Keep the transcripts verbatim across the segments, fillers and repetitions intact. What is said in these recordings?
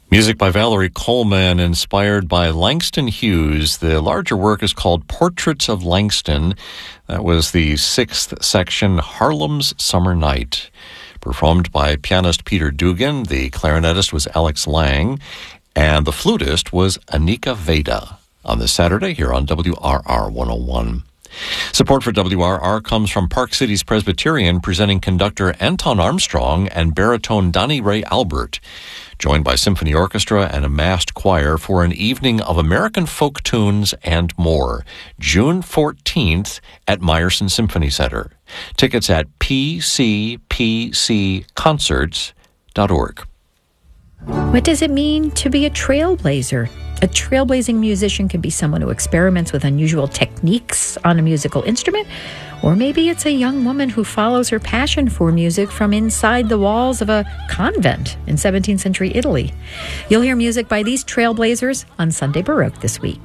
Music by Valerie Coleman, inspired by Langston Hughes. The larger work is called Portraits of Langston. That was the sixth section, Harlem's Summer Night. Performed by pianist Peter Dugan, the clarinetist was Alex Lang, and the flutist was Anika Veda. On this Saturday here on W R R one oh one. Support for W R R comes from Park Cities Presbyterian, presenting conductor Anton Armstrong and baritone Donnie Ray Albert, joined by symphony orchestra and a massed choir for an evening of American folk tunes and more, June fourteenth at Meyerson Symphony Center. Tickets at p c p c concerts dot org. What does it mean to be a trailblazer? A trailblazing musician can be someone who experiments with unusual techniques on a musical instrument, or maybe it's a young woman who follows her passion for music from inside the walls of a convent in seventeenth century Italy. You'll hear music by these trailblazers on Sunday Baroque this week.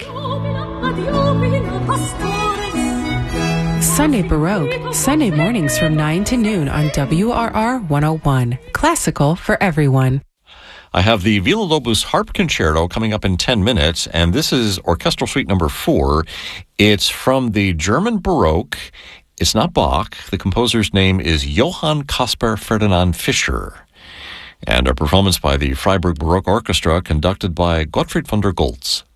Sunday Baroque, Sunday mornings from nine to noon on W R R one oh one. Classical for everyone. I have the Villa-Lobos Harp Concerto coming up in ten minutes, and this is Orchestral Suite number four. It's from the German Baroque. It's not Bach. The composer's name is Johann Caspar Ferdinand Fischer. And a performance by the Freiburg Baroque Orchestra conducted by Gottfried von der Goltz.